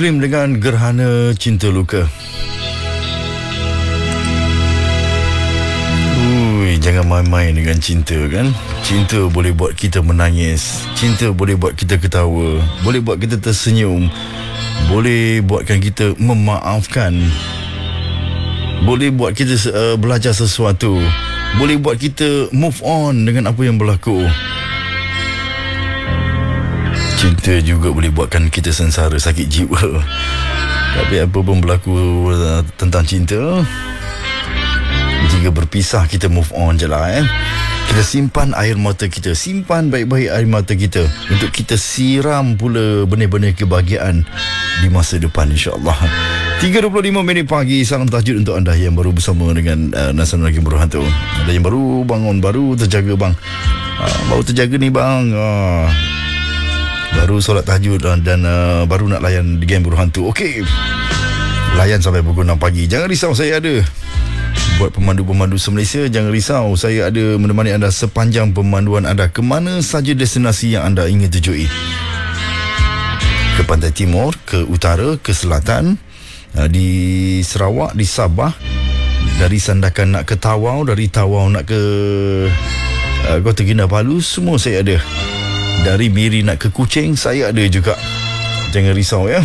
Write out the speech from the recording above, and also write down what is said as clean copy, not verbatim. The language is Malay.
Muslim dengan Gerhana Cinta Luka. Jangan main-main dengan cinta kan. Cinta boleh buat kita menangis, cinta boleh buat kita ketawa, boleh buat kita tersenyum, boleh buatkan kita memaafkan, boleh buat kita belajar sesuatu, boleh buat kita move on dengan apa yang berlaku. Cinta juga boleh buatkan kita sengsara, sakit jiwa. Tapi apa pun berlaku tentang cinta, jika berpisah, kita move on je lah. Kita simpan air mata kita, simpan baik-baik air mata kita untuk kita siram pula benih-benih kebahagiaan di masa depan, insyaAllah. 3.25 minit pagi. Salam tahajud untuk anda yang baru bersama dengan Nasan Lagi Berhantu. Ada yang baru bangun, baru terjaga bang. Baru terjaga ni bang. Baru solat tahajud dan baru nak layan di Game Berhantu. Okey, layan sampai pukul 6 pagi. Jangan risau, saya ada. Buat pemandu-pemandu se-Malaysia, jangan risau, saya ada menemani anda sepanjang pemanduan anda ke mana saja destinasi yang anda ingin tujui. Ke pantai timur, ke utara, ke selatan, di Sarawak, di Sabah, dari Sandakan nak ke Tawau, dari Tawau nak ke Kota Kinabalu, semua saya ada. Dari Miri nak ke Kuching, saya ada juga. Jangan risau ya.